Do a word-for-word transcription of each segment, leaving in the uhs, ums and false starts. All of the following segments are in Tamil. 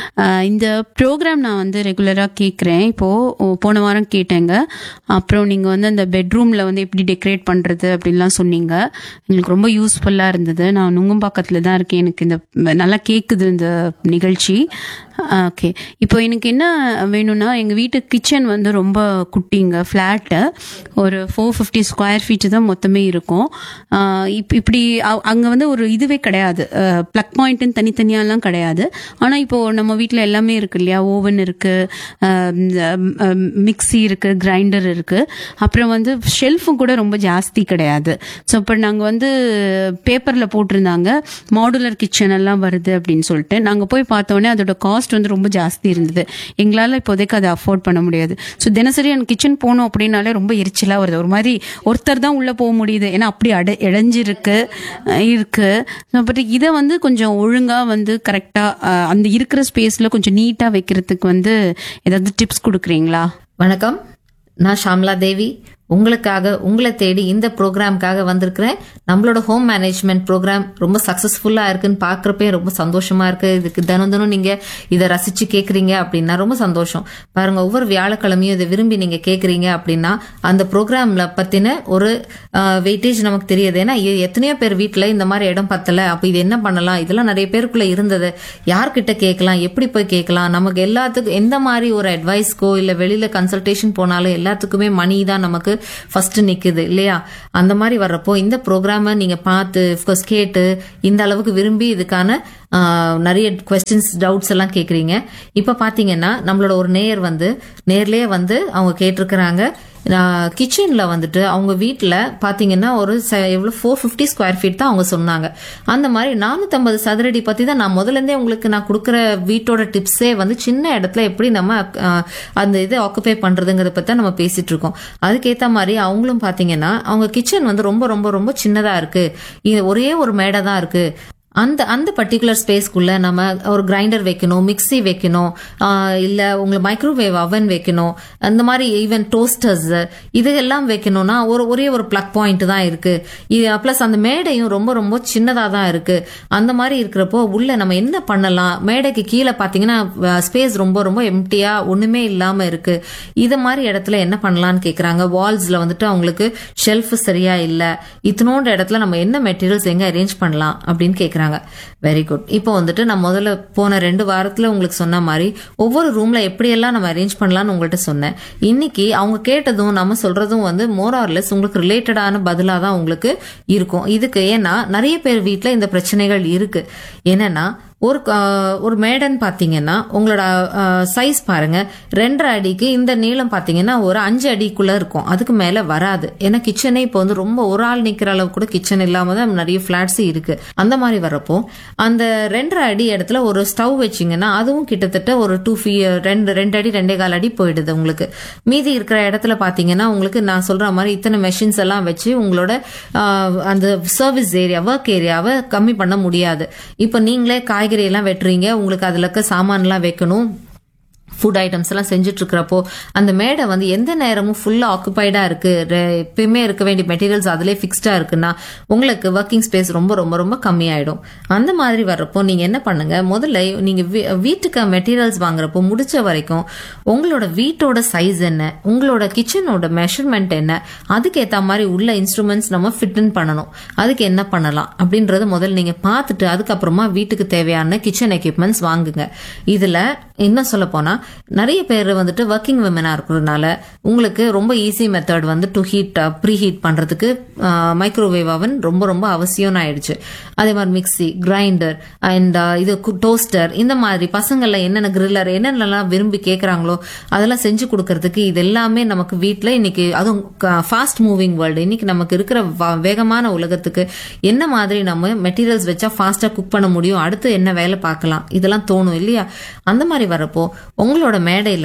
இந்த ப்ரோக்ராம் நான் வந்து ரெகுலராக கேட்குறேன். இப்போது போன வாரம் கேட்டேங்க. அப்புறம் நீங்கள் வந்து அந்த பெட்ரூமில் வந்து எப்படி டெக்கரேட் பண்ணுறது அப்படின்லாம் சொன்னீங்க. எங்களுக்கு ரொம்ப யூஸ்ஃபுல்லாக இருந்தது. நான் நுங்கம்பாக்கத்தில் தான் இருக்கேன். எனக்கு இந்த நல்லா கேட்குது இந்த நிகழ்ச்சி. ஓகே, இப்போ எனக்கு என்ன வேணும்னா, எங்கள் வீட்டு கிச்சன் வந்து ரொம்ப குட்டிங்க, ஃப்ளாட்டு. ஒரு ஃபோர் ஃபிஃப்டி ஸ்கொயர் ஃபீட்டு தான் மொத்தமே இருக்கும். இப் இப்படி அங்கே வந்து ஒரு இதுவே கிடையாது, ப்ளக் பாயிண்ட்டுன்னு தனித்தனியாலாம் கிடையாது. ஆனால் இப்போது நம்ம வீட்டில் எல்லாமே இருக்குது இல்லையா, ஓவன் இருக்குது, மிக்சி இருக்குது, கிரைண்டர் இருக்குது. அப்புறம் வந்து ஷெல்ஃபும் கூட ரொம்ப ஜாஸ்தி கிடையாது. ஸோ இப்போ நாங்கள் வந்து பேப்பரில் போட்டிருந்தாங்க மாடுலர் கிச்சன் எல்லாம் வருது அப்படின்னு சொல்லிட்டு. நாங்கள் போய் பார்த்தோன்னே அதோட காஸ்ட் வந்து ரொம்ப ஜாஸ்தி இருந்தது. எங்களால் இப்போதைக்கு அதை அஃபோர்ட் பண்ண முடியாது. ஸோ தினசரி எனக்கு கிச்சன் போகணும் அப்படின்னாலே ரொம்ப எரிச்சலாக வருது. ஒரு மாதிரி ஒருத்தர் தான் உள்ளே போக முடியுது, ஏன்னா அப்படி அடை இடைஞ்சிருக்கு இருக்கு. பட் இதை வந்து கொஞ்சம் ஒழுங்காக வந்து கரெக்டாக அந்த இருக்கிற ஸ்பேஸில் கொஞ்சம் நீட்டாக வைக்கிறதுக்கு வந்து ஏதாவது டிப்ஸ் கொடுக்குறீங்களா? வணக்கம், நான் ஷாம்லா தேவி. உங்களுக்காக உங்களை தேடி இந்த ப்ரோக்ராம்காக வந்திருக்கிறேன். நம்மளோட ஹோம் மேனேஜ்மெண்ட் ப்ரோக்ராம் ரொம்ப சக்சஸ்ஃபுல்லா இருக்குன்னு பாக்குறப்பே ரொம்ப சந்தோஷமா இருக்கு. இதுக்கு தினம் தினம் நீங்க இதை ரசிச்சு கேக்குறீங்க அப்படின்னா ரொம்ப சந்தோஷம். பாருங்க, ஒவ்வொரு வியாழக்கிழமையும் இதை விரும்பி நீங்க கேக்குறீங்க அப்படின்னா அந்த ப்ரோக்ராம்ல பத்தின ஒரு வெயிட்டேஜ் நமக்கு தெரியுது. ஏன்னா எத்தனையோ பேர் வீட்டுல இந்த மாதிரி இடம் பத்தல, அப்ப இது என்ன பண்ணலாம், இதெல்லாம் நிறைய பேருக்குள்ள இருந்தது. யார்கிட்ட கேட்கலாம், எப்படி போய் கேட்கலாம், நமக்கு எல்லாத்துக்கும் எந்த மாதிரி ஒரு அட்வைஸ்க்கோ இல்ல வெளியில கன்சல்டேஷன் போனாலும் எல்லாத்துக்குமே மணி தான் நமக்கு ஃபர்ஸ்ட் நிக்குது இல்லையா? அந்த மாதிரி வர்றப்போ இந்த ப்ரோக்ராம நீங்க பார்த்து கேட்டு இந்த அளவுக்கு விரும்பி இதுக்கான நிறைய கொஸ்டின்ஸ் டவுட்ஸ் எல்லாம் கேக்குறீங்க. இப்ப பாத்தீங்கன்னா நம்மளோட ஒரு நேயர் வந்து நேர்லயே வந்து அவங்க கேட்டிருக்கிறாங்க. கிச்சன்ல வந்துட்டு அவங்க வீட்டுல பாத்தீங்கன்னா ஒரு எவ்வளவு ஃபோர் பிப்டி ஸ்கொயர் ஃபீட் தான் அவங்க சொன்னாங்க. அந்த மாதிரி நானூத்தி ஐம்பது சதுரடி பத்தி தான் நான் முதல்ல இருந்தே உங்களுக்கு நான் கொடுக்குற வீட்டோட டிப்ஸே வந்து சின்ன இடத்துல எப்படி நம்ம அந்த இதை ஆக்குபை பண்றதுங்கிறத பத்தி நம்ம பேசிட்டு இருக்கோம். அதுக்கேத்த மாதிரி அவங்களும் பாத்தீங்கன்னா அவங்க கிச்சன் வந்து ரொம்ப ரொம்ப ரொம்ப சின்னதா இருக்கு, ஒரே ஒரு மேடை தான் இருக்கு. அந்த அந்த பர்டிகுலர் ஸ்பேஸ்க்குள்ள நம்ம ஒரு கிரைண்டர் வைக்கணும், மிக்சி வைக்கணும், இல்ல உங்களுக்கு மைக்ரோவேவ் அவன் வைக்கணும், அந்த மாதிரி ஈவன் டோஸ்டர்ஸ் இது எல்லாம் வைக்கணும்னா ஒரு ஒரே ஒரு பிளக் பாயிண்ட் தான் இருக்கு. பிளஸ் அந்த மேடையும் ரொம்ப ரொம்ப சின்னதா தான் இருக்கு. அந்த மாதிரி இருக்கிறப்போ உள்ள நம்ம என்ன பண்ணலாம், மேடைக்கு கீழே பாத்தீங்கன்னா ஸ்பேஸ் ரொம்ப ரொம்ப எம்டியா ஒண்ணுமே இல்லாம இருக்கு. இது மாதிரி இடத்துல என்ன பண்ணலாம்னு கேக்குறாங்க. வால்ஸ்ல வந்துட்டு அவங்களுக்கு ஷெல்ஃப் சரியா இல்ல, இத்தனோட இடத்துல நம்ம என்ன மெட்டீரியல்ஸ் எங்க அரேஞ்ச் பண்ணலாம் அப்படின்னு கேக்குறாங்க. Very good. இப்போ வந்துட்டு நான் முதல்ல போன ரெண்டு வாரத்துல உங்களுக்கு சொன்ன மாதிரி ஒவ்வொரு ரூம்ல எப்படியெல்லாம் நம்ம அரேஞ்ச் பண்ணலாம்னு உங்கள்கிட்ட சொன்னேன். இன்னைக்கு அவங்க கேட்டதும் நம்ம சொல்றதும் வந்து மோர் ஆர் லெஸ் உங்களுக்கு ரிலேட்டடான பதிலா தான் உங்களுக்கு இருக்கும். இதுக்கு ஏன்னா நிறைய பேர் வீட்டுல இந்த பிரச்சனைகள் இருக்கு. என்னன்னா ஒரு ஒரு மேடன் பாத்தீங்கன்னா உங்களோட சைஸ் பாருங்க, ரெண்டரை அடிக்கு இந்த நீளம் பாத்தீங்கன்னா ஒரு அஞ்சு அடிக்குள்ள இருக்கும், அதுக்கு மேல வராது. ஏன்னா கிச்சனே இப்போ வந்து ரொம்ப ஒரு ஆள் நிக்கிற அளவு கூட கிச்சன் இல்லாம தான் நிறைய பிளாட்ஸ் இருக்கு. அந்த மாதிரி வரப்போ அந்த ரெண்டரை அடி இடத்துல ஒரு ஸ்டவ் வச்சிங்கன்னா அதுவும் கிட்டத்தட்ட ஒரு டூ ஃபீ ரெண்டு ரெண்டு அடி ரெண்டே கால் அடி போயிடுது உங்களுக்கு. மீதி இருக்கிற இடத்துல பாத்தீங்கன்னா உங்களுக்கு நான் சொல்ற மாதிரி இத்தனை மெஷின்ஸ் எல்லாம் வச்சு உங்களோட அந்த சர்வீஸ் ஏரியா ஒர்க் ஏரியாவை கம்மி பண்ண முடியாது. இப்ப நீங்களே காய்கறி எல்லாம் வெட்டுறீங்க, உங்களுக்கு அதுல இருக்க சாமான் எல்லாம் வைக்கணும், ஃபுட் ஐட்டம்ஸ் எல்லாம் செஞ்சுட்டு இருக்கிறப்போ அந்த மேடை வந்து எந்த நேரமும் ஃபுல்லா ஆக்குபைடா இருக்கு, எப்பயுமே இருக்க வேண்டிய மெட்டீரியல்ஸ் அதுல பிக்ஸ்டா இருக்குன்னா உங்களுக்கு ஒர்க்கிங் ஸ்பேஸ் ரொம்ப ரொம்ப ரொம்ப கம்மியாயிடும். அந்த மாதிரி வர்றப்போ நீங்க என்ன பண்ணுங்க, முதல்ல நீங்க வீட்டுக்கு மெட்டீரியல்ஸ் வாங்குறப்போ முடிச்ச வரைக்கும் உங்களோட வீட்டோட சைஸ் என்ன, உங்களோட கிச்சனோட மெஷர்மெண்ட் என்ன, அதுக்கேற்ற மாதிரி உள்ள இன்ஸ்ட்ருமெண்ட்ஸ் நம்ம ஃபிட் இன் பண்ணணும். அதுக்கு என்ன பண்ணலாம் அப்படின்றது முதல்ல நீங்க பார்த்துட்டு அதுக்கப்புறமா வீட்டுக்கு தேவையான கிச்சன் எக்யூப்மெண்ட்ஸ் வாங்குங்க. இதுல இன்னும் சொல்ல போனா நிறைய பேர் வந்துட்டு ஒர்க்கிங் விமனா இருக்கிறதுனால உங்களுக்கு ரொம்ப ஈஸி மெத்தட் வந்து டு ஹீட் ப்ரீ ஹீட் பண்றதுக்கு மைக்ரோவேவ் அவன் ரொம்ப ரொம்ப அவசியம் ஆயிடுச்சு. அதே மாதிரி மிக்சி, கிரைண்டர் அண்ட் இது டோஸ்டர், இந்த மாதிரி பசங்கள்ல என்னென்ன கிரில்லர் என்னென்னலாம் விரும்பி கேட்கறாங்களோ அதெல்லாம் செஞ்சு கொடுக்கறதுக்கு இது எல்லாமே நமக்கு வீட்டுல இன்னைக்கு, அதுவும் ஃபாஸ்ட் மூவிங் வேர்ல்டு, இன்னைக்கு நமக்கு இருக்கிற வேகமான உலகத்துக்கு என்ன மாதிரி நம்ம மெட்டீரியல்ஸ் வச்சா ஃபாஸ்டா குக் பண்ண முடியும், அடுத்து என்ன வேலை பார்க்கலாம், இதெல்லாம் தோணும் இல்லையா? அந்த மாதிரி வரப்போ உங்களோட மேடையில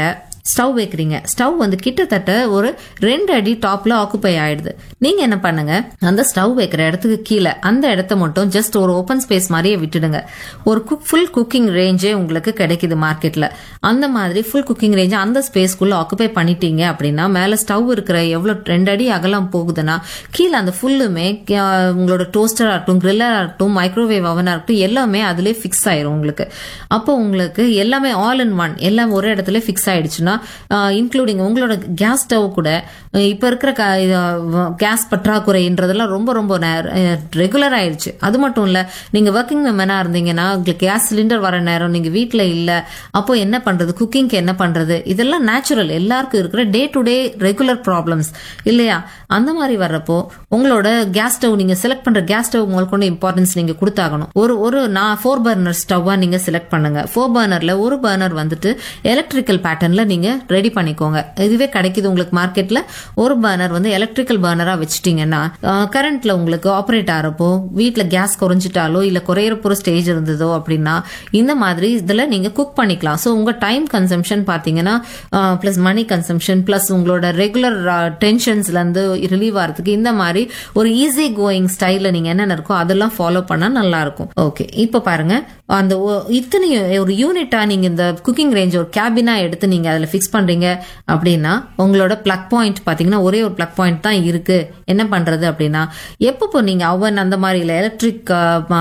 ஸ்டவ் வைக்கிறீங்க. ஸ்டவ் வந்து கிட்டத்தட்ட ஒரு ரெண்டு அடி டாப்ல ஆக்குபை ஆயிடுது. நீங்க என்ன பண்ணுங்க, அந்த ஸ்டவ் வைக்கிற இடத்துக்கு கீழே அந்த இடத்த மட்டும் ஜஸ்ட் ஒரு ஓப்பன் ஸ்பேஸ் மாதிரியே விட்டுடுங்க. ஒரு குக் ஃபுல் குக்கிங் ரேஞ்சே உங்களுக்கு கிடைக்குது மார்க்கெட்ல. அந்த மாதிரி ஃபுல் குக்கிங் ரேஞ்ச் அந்த ஸ்பேஸ்க்குள்ள ஆக்குபை பண்ணிட்டீங்க அப்படின்னா மேல ஸ்டவ் இருக்கிற எவ்வளவு ரெண்டு அடி அகலம் போகுதுன்னா கீழே அந்த ஃபுல்லுமே உங்களோட டோஸ்டரா இருக்கட்டும், கிரில்லரா இருக்கட்டும், மைக்ரோவேவ் அவனா இருக்கட்டும் எல்லாமே அதுலயே ஃபிக்ஸ் ஆயிரும் உங்களுக்கு. அப்போ உங்களுக்கு எல்லாமே ஆல் இன் ஒன் எல்லாம் ஒரு இடத்துல ஃபிக்ஸ் ஆயிடுச்சுன்னா இன்க்ளூடிங் உங்களோட கேஸ் ஸ்டவ் கூட இப்ப இருக்கிற கேஸ் பற்றாக்குறைன்றதெல்லாம் ரொம்ப ரொம்ப ரெகுலர் ஆயிடுச்சு. அது மட்டும் இல்ல, நீங்க ஒர்க்கிங் விமனா இருந்தீங்கன்னா உங்களுக்கு கேஸ் சிலிண்டர் வர நேரம் நீங்க வீட்டுல இல்ல, அப்போ என்ன பண்றது, குக்கிங்க்கு என்ன பண்றது, இதெல்லாம் நேச்சுரல் எல்லாருக்கும் இருக்கிற day to day regular problems இல்லையா? அந்த மாதிரி வர்றப்போ உங்களோட கேஸ் ஸ்டவ் நீங்க செலக்ட் பண்ற கேஸ் ஸ்டவ் உங்களுக்கு கொண்டு இம்பார்ட்டன்ஸ் நீங்க கொடுத்தாகணும். ஒரு ஒரு நான் ஃபோர் பர்னர் ஸ்டவ்வா நீங்க செலக்ட் பண்ணுங்க. ஃபோர் பர்னர்ல ஒரு பர்னர் வந்துட்டு எலக்ட்ரிக்கல் பேட்டர்ன்ல நீங்க ரெடி பண்ணிக்கோங்க. இதுவே கிடைக்குது உங்களுக்கு மார்க்கெட்ல. ஒரு பர்னர் வந்து எலக்ட்ரிக்கல் பர்னரா வச்சுட்டீங்கன்னா கரண்ட்ல உங்களுக்கு ஆப்ரேட் ஆறப்போ வீட்டுல கேஸ் குறைஞ்சிட்டாலோ இல்ல குறையிற போற ஸ்டேஜ் இருந்ததோ அப்படின்னா இந்த மாதிரி இதுல நீங்க குக் பண்ணிக்கலாம். ஸோ உங்க டைம் கன்சம்ஷன் பாத்தீங்கன்னா பிளஸ் மணி கன்சம்ஷன் பிளஸ் உங்களோட ரெகுலர் டென்ஷன்ஸ்ல இருந்து ரிலீவ் ஆகிறதுக்கு இந்த மாதிரி ஒரு ஈஸி கோயிங் ஸ்டைல்ல நீங்க என்ன இருக்கோ அதெல்லாம் ஃபாலோ பண்ணா நல்லா இருக்கும். ஓகே, இப்ப பாருங்க, அந்த இத்தனை ஒரு யூனிட்டா நீங்க இந்த குக்கிங் ரேஞ்ச் ஒரு கேபினா எடுத்து நீங்க அதுல பிக்ஸ் பண்றீங்க அப்படின்னா உங்களோட பிளக் பாயிண்ட் பாத்தீங்கன்னா ஒரே ஒரு பிளக் பாயிண்ட் தான் இருக்கு. என்ன பண்றது அப்படின்னா எப்பப்போ நீங்க அவன் அந்த மாதிரி இல்ல எலக்ட்ரிக்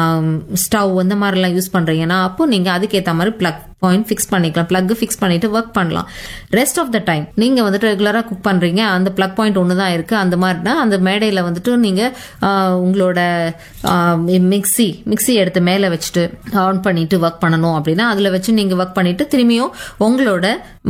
ஸ்டவ் அந்த மாதிரி எல்லாம் யூஸ் பண்றீங்கன்னா அப்போ நீங்க அதுக்கேற்ற மாதிரி பிளக் பாயிண்ட் ஃபிக்ஸ் பண்ணிக்கலாம். பிளக் ஃபிக்ஸ் பண்ணிட்டு ஒர்க் பண்ணலாம். ரெஸ்ட் ஆஃப் த டைம் நீங்க வந்துட்டு ரெகுலரா குக் பண்றீங்க, அந்த பிளக் பாயிண்ட் ஒண்ணுதான் இருக்கு. அந்த மாதிரினா அந்த மேடையில வந்துட்டு நீங்க உங்களோட மிக்சி மிக்சி எடுத்து மேல வச்சுட்டு ஆன் பண்ணிட்டு ஒர்க் பண்ணணும் அப்படின்னா அதுல வச்சு நீங்க ஒர்க் பண்ணிட்டு திரும்பியும் உங்களோட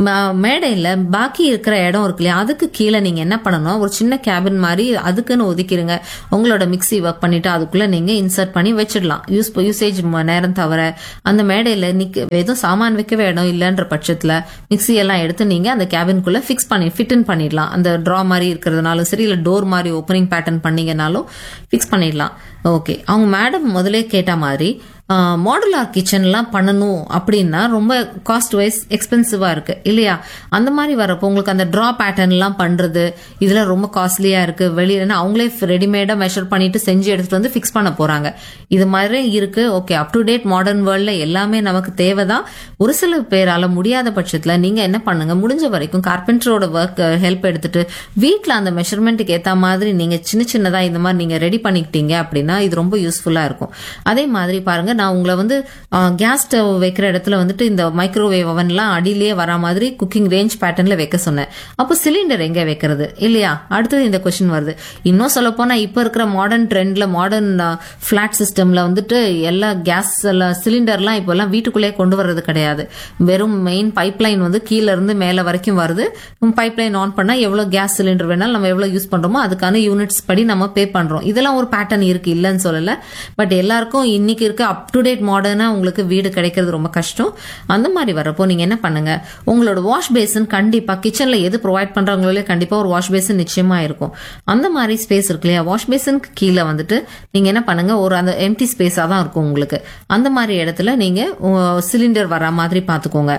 மேடையில பாக்கி இருக்கிற இடம் இருக்கு இல்லையா அதுக்கு கீழே நீங்க என்ன பண்ணணும், ஒரு சின்ன கேபின் மாதிரி அதுக்குன்னு ஒதுக்கிடுங்க. உங்களோட மிக்சி ஒர்க் பண்ணிட்டு அதுக்குள்ள நீங்க இன்சர்ட் பண்ணி வச்சிடலாம். யூஸ் யூசேஜ் நேரம் தவிர அந்த மேடையில நிக்க எதுவும் சாமான் வைக்கவே இடம் இல்லைன்ற பட்சத்துல மிக்சி எல்லாம் எடுத்து நீங்க அந்த கேபின்குள்ள பிக்ஸ் பண்ணி ஃபிட் இன் பண்ணிடலாம். அந்த டிரா மாதிரி இருக்கிறதுனாலும் சரி இல்ல டோர் மாதிரி ஓப்பனிங் பேட்டர்ன் பண்ணீங்கன்னாலும் பிக்ஸ் பண்ணிடலாம். ஓகே, அவங்க மேடம் முதலே கேட்ட மாதிரி மாடுலார் கிச்சன் எல்லாம் பண்ணணும் அப்படின்னா ரொம்ப காஸ்ட் வைஸ் எக்ஸ்பென்சிவா இருக்கு இல்லையா? அந்த மாதிரி வரப்போ உங்களுக்கு அந்த டிரா பேட்டர்ன் எல்லாம் பண்றது இதெல்லாம் ரொம்ப காஸ்ட்லியா இருக்கு. வெளியில அவங்களே ரெடிமேடா மெஷர் பண்ணிட்டு செஞ்சு எடுத்துட்டு வந்து பிக்ஸ் பண்ண போறாங்க. இது மாதிரி இருக்கு. Okay, up to date modern வேர்ல்ட்ல எல்லாமே நமக்கு தேவைதான். ஒரு சில பேரால முடியாத பட்சத்துல நீங்க என்ன பண்ணுங்க, முடிஞ்ச வரைக்கும் கார்பெண்டரோட ஒர்க் ஹெல்ப் எடுத்துட்டு வீட்டுல அந்த மெஷர்மெண்ட்டுக்கு ஏத்த மாதிரி நீங்க சின்ன சின்னதா இந்த மாதிரி நீங்க ரெடி பண்ணிக்கிட்டீங்க அப்படின்னா இது ரொம்ப யூஸ்ஃபுல்லா இருக்கும். அதே மாதிரி பாருங்க, நான் உங்களை வந்து கேஸ் ஸ்டவ் வைக்கிற இடத்துல வந்துட்டு இந்த மைக்ரோவேவ் அவன் எல்லாம் அடியிலேயே வர மாதிரி குக்கிங் ரேஞ்ச் பேட்டர்ன்ல வைக்க சொன்னேன். அப்போ சிலிண்டர் எங்க வைக்கிறது இல்லையா? அடுத்தது இந்த கொஸ்டின் வருது. இன்னும் சொல்ல போனா இப்ப இருக்கிற மாடர்ன் ட்ரெண்ட்ல மாடர்ன் பிளாட் சிஸ்டம்ல வந்துட்டு எல்லா கேஸ் சிலிண்டர்லாம் இப்ப எல்லாம் வீட்டுக்குள்ளே கொண்டு வர்றது கிடையாது. வெறும் மெயின் பைப் லைன் வந்து கீழ இருந்து மேல வரைக்கும் வருது. பைப் லைன் ஆன் பண்ணா எவ்வளவு கேஸ் சிலிண்டர் வேணாலும் நம்ம எவ்வளவு யூஸ் பண்றோமோ அதுக்கான யூனிட்ஸ் படி நம்ம பே பண்றோம். இதெல்லாம் ஒரு பேட்டர்ன் இருக்கு, இல்லன்னு சொல்லல. பட் எல்லாருக்கும் இன்னைக்கு இருக்க அப் டு டேட் மாடர்னா உங்களுக்கு வீடு கிடைக்கிறது ரொம்ப கஷ்டம். அந்த மாதிரி வரப்போ நீங்க என்ன பண்ணுங்க, உங்களோட வாஷ் பேசின் கண்டிப்பா கிச்சன்ல எது ப்ரொவைட் பண்றாங்களோ கண்டிப்பா ஒரு வாஷ் பேசின் நிச்சயமா இருக்கும். அந்த மாதிரி ஸ்பேஸ் இருக்கு இல்லையா, வாஷ் பேசினுக்கு கீழே வந்துட்டு நீங்க என்ன பண்ணுங்க, ஒரு அந்த எம்டி ஸ்பேஸா தான் இருக்கும் உங்களுக்கு. அந்த மாதிரி இடத்துல நீங்க சிலிண்டர் வர மாதிரி பாத்துக்கோங்க.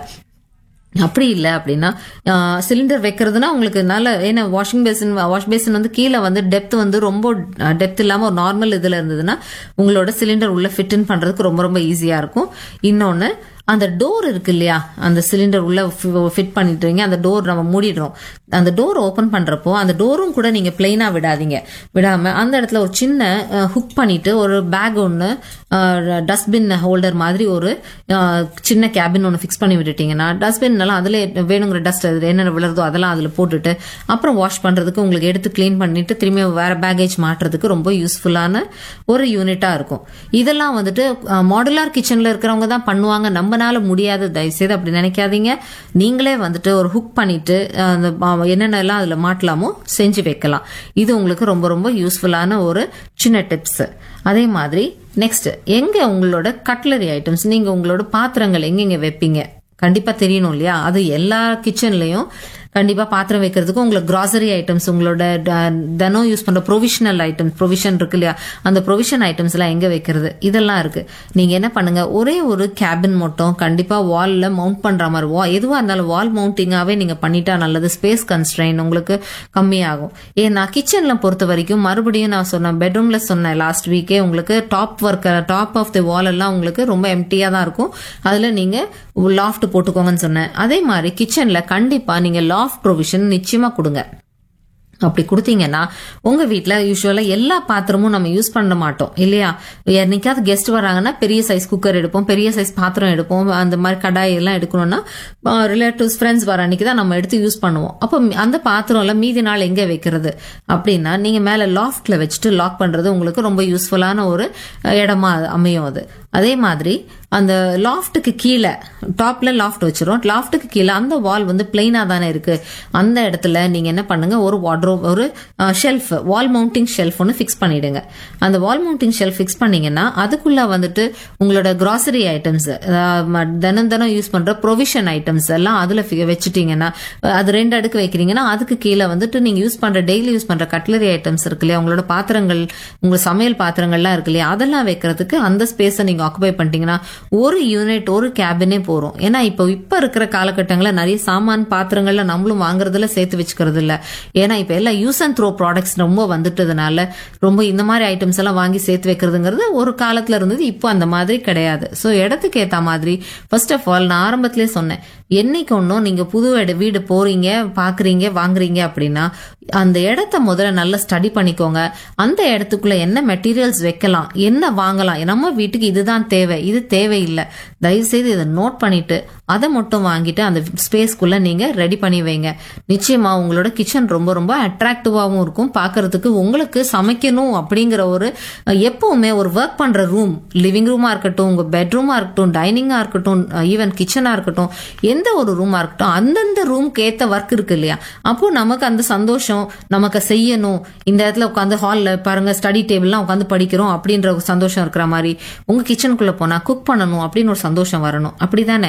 அப்படி இல்லை அப்படின்னா சிலிண்டர் வைக்கிறதுனா உங்களுக்கு நல்ல, ஏன்னா வாஷிங் பேசின் வாஷ் பேசின் வந்து கீழே வந்து டெப்த் வந்து ரொம்ப டெப்த் இல்லாம ஒரு நார்மல் இதுல இருந்ததுன்னா உங்களோட சிலிண்டர் உள்ள ஃபிட் இன் பண்றதுக்கு ரொம்ப ரொம்ப ஈஸியா இருக்கும். இன்னொன்னு அந்த டோர் இருக்கு இல்லையா, அந்த சிலிண்டர் உள்ள ஃபிட் பண்ணிட்டுறீங்க, அந்த டோர் நம்ம மூடிடுறோம். அந்த டோர் ஓபன் பண்றப்போ அந்த டோரும் கூட நீங்க பிளைனா விடாதீங்க. விடாம அந்த இடத்துல ஒரு சின்ன ஹுக் பண்ணிட்டு ஒரு பேக் ஒன்னு டஸ்ட்பின் ஹோல்டர் மாதிரி ஒரு சின்ன கேபின் ஒன்று ஃபிக்ஸ் பண்ணி விட்டுட்டீங்கன்னா டஸ்ட்பின் எல்லாம் அதுல வேணுங்கிற டஸ்ட் என்னென்ன விழுறதோ அதெல்லாம் அதுல போட்டுட்டு அப்புறம் வாஷ் பண்றதுக்கு உங்களுக்கு எடுத்து கிளீன் பண்ணிட்டு திரும்பி வேற பேகேஜ் மாட்டுறதுக்கு ரொம்ப யூஸ்ஃபுல்லான ஒரு யூனிட்டா இருக்கும். இதெல்லாம் வந்துட்டு மாடுலார் கிச்சன்ல இருக்கிறவங்க தான் பண்ணுவாங்க, நம்மனால முடியாது. தயவுசெய்து அப்படி நினைக்காதீங்க. நீங்களே வந்துட்டு ஒரு ஹுக் பண்ணிட்டு அந்த என்னென்னலாம் அதுல மாட்டலாமோ செஞ்சு வைக்கலாம். இது உங்களுக்கு ரொம்ப ரொம்ப யூஸ்ஃபுல்லான ஒரு சின்ன டிப்ஸ். அதே மாதிரி நெக்ஸ்ட், எங்க உங்களோட கட்லரி ஐட்டம்ஸ், நீங்க உங்களோட பாத்திரங்கள் எங்கெங்க வைப்பீங்க கண்டிப்பா தெரியணும் இல்லையா? அது எல்லா கிச்சன்லயும் கண்டிப்பா பாத்திரம் வைக்கிறதுக்கு உங்களுக்கு கிராசரி ஐட்டம்ஸ், உங்களோட தினம் யூஸ் பண்ற ப்ரொவிஷனல் ஐட்டம்ஸ், ப்ரொவிஷன் இருக்கு இல்லையா, அந்த ப்ரொவிஷன் ஐட்டம்ஸ் எல்லாம் எங்க வைக்கிறது இதெல்லாம் இருக்கு. நீங்க என்ன பண்ணுங்க, ஒரே ஒரு கேபின் மட்டும் கண்டிப்பா வால்ல மவுண்ட் பண்ற மாதிரி, wall- எதுவா இருந்தாலும் வால் மவுண்டிங்காவே நீங்க பண்ணிட்டா நல்லது. ஸ்பேஸ் கன்ஸ்ட்ரெயின் உங்களுக்கு கம்மியாகும். ஏன்னா கிச்சன்ல பொறுத்த வரைக்கும் மறுபடியும் நான் சொன்னேன், பெட்ரூம்ல சொன்னேன் லாஸ்ட் வீக்கே, உங்களுக்கு top work top of the வால் எல்லாம் உங்களுக்கு ரொம்ப எம்டியா தான் இருக்கும். அதுல நீங்க லாஃப்ட் போட்டுக்கோங்கன்னு சொன்னேன். அதே மாதிரி கிச்சன்ல கண்டிப்பா நீங்க லாஃப்ட் ப்ரொவிஷன் நிச்சயமா கொடுங்க. அப்படி கொடுத்தீங்கன்னா உங்க வீட்டுல யூஸ்வலா எல்லா பாத்திரமும் நம்ம யூஸ் பண்ண மாட்டோம் இல்லையா. என்னைக்காவது கெஸ்ட் வராங்கன்னா பெரிய சைஸ் குக்கர் எடுப்போம், பெரிய சைஸ் பாத்திரம் எடுப்போம், அந்த மாதிரி கடாய் எல்லாம் எடுக்கணும்னா ரிலேட்டிவ்ஸ் ஃப்ரெண்ட்ஸ் வர அன்னைக்கு தான் நம்ம எடுத்து யூஸ் பண்ணுவோம். அப்போ அந்த பாத்திரம் எல்லாம் மீதி நாள் எங்க வைக்கிறது அப்படின்னா நீங்க மேல லாஃப்ட்ல வச்சுட்டு லாக் பண்றது உங்களுக்கு ரொம்ப யூஸ்ஃபுல்லான ஒரு இடமா அமையும் அது. அதே மாதிரி அந்த லாஃப்ட்டுக்கு கீழே டாப்ல லாஃப்ட் வச்சிரும், லாஃப்ட்டுக்கு கீழே அந்த வால் வந்து பிளைனா தானே இருக்கு, அந்த இடத்துல நீங்க என்ன பண்ணுங்க, ஒரு வார்ட்ரோப், ஒரு ஷெல்ஃப், வால் மவுண்டிங் ஷெல்ஃப் ஒன்று ஃபிக்ஸ் பண்ணிடுங்க. அந்த வால் மவுண்டிங் ஷெல்ஃப் ஃபிக்ஸ் பண்ணீங்கன்னா அதுக்குள்ள வந்துட்டு உங்களோட கிராசரி ஐட்டம்ஸ், தினம் தினம் யூஸ் பண்ற ப்ரொவிஷன் ஐட்டம்ஸ் எல்லாம் அதுல வச்சுட்டீங்கன்னா, அது ரெண்டு அடுக்கு வைக்கிறீங்கன்னா அதுக்கு கீழே வந்துட்டு நீங்க யூஸ் பண்ற டெய்லி யூஸ் பண்ற கட்லரி ஐட்டம்ஸ் இருக்கு இல்லையா, உங்களோட பாத்திரங்கள், உங்க சமையல் பாத்திரங்கள்லாம் இருக்கு இல்லையா, அதெல்லாம் வைக்கிறதுக்கு அந்த ஸ்பேஸை நீங்க ஆக்குபை பண்ணிட்டீங்கன்னா ஒரு யூனிட் ஒரு கேபினே போறோம். ஏன்னா இப்போ இப்ப இருக்கிற காலகட்டங்களில் நிறைய சாமான் பாத்திரங்கள்ல நம்மளும் வாங்குறதுல சேர்த்து வச்சுக்கிறது இல்ல. ஏன்னா இப்ப எல்லாம் யூஸ் அண்ட் த்ரோ ப்ராடக்ட்ஸ் ரொம்ப வந்துட்டதுனால ரொம்ப இந்த மாதிரி ஐட்டம்ஸ் எல்லாம் வாங்கி சேர்த்து வைக்கிறதுங்கிறது ஒரு காலத்துல இருந்தது, இப்போ அந்த மாதிரி கிடையாது. சோ இடத்துக்கு ஏத்த மாதிரி ஃபர்ஸ்ட் ஆஃப் ஆல் நான் ஆரம்பத்திலே சொன்னேன், என்னைக்கு ஒன்னும் நீங்க புது வீடு போறீங்க, பாக்குறீங்க, வாங்குறீங்க அப்படின்னா அந்த இடத்த முதல்ல நல்லா ஸ்டடி பண்ணிக்கோங்க. அந்த இடத்துக்குள்ள என்ன மெட்டீரியல்ஸ் வைக்கலாம், என்ன வாங்கலாம், நம்ம வீட்டுக்கு இதுதான் தேவை, இது தேவையில்லை, தயவு செய்து இதை நோட் பண்ணிட்டு அதை மட்டும் வாங்கிட்டு அந்த ஸ்பேஸ்க்குள்ள நீங்க ரெடி பண்ணி வைங்க. நிச்சயமா உங்களோட கிச்சன் ரொம்ப ரொம்ப அட்ராக்டிவாகவும் இருக்கும் பாக்குறதுக்கு. உங்களுக்கு சமைக்கணும் அப்படிங்கிற ஒரு எப்பவுமே ஒரு ஒர்க் பண்ற ரூம், லிவிங் ரூமா இருக்கட்டும், உங்க பெட்ரூமா இருக்கட்டும், டைனிங்கா இருக்கட்டும், ஈவன் கிச்சனா இருக்கட்டும், எந்த ஒரு ரூமா இருக்கட்டும், அந்தந்த ரூம்க்கு ஏத்த ஒர்க் இருக்கு இல்லையா, அப்போ நமக்கு அந்த சந்தோஷம், நமக்கு செய்யணும், இந்த இடத்துல உட்காந்து ஹால்ல பாருங்க ஸ்டடி டேபிள்லாம் உட்காந்து படிக்கிறோம் அப்படின்ற ஒரு சந்தோஷம் இருக்கிற மாதிரி உங்க கிச்சனுக்குள்ள போனா குக் பண்ணணும் அப்படின்னு ஒரு சந்தோஷம் வரணும். அப்படிதானே?